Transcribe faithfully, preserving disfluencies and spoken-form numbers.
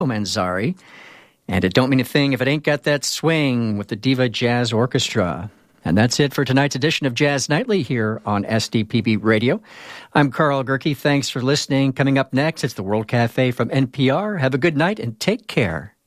Manzari. And it don't mean a thing if it ain't got that swing with the Diva Jazz Orchestra. And that's it for tonight's edition of Jazz Nightly here on S D P B Radio. I'm Carl Gerke. Thanks for listening. Coming up next, it's the World Cafe from N P R. Have a good night and take care.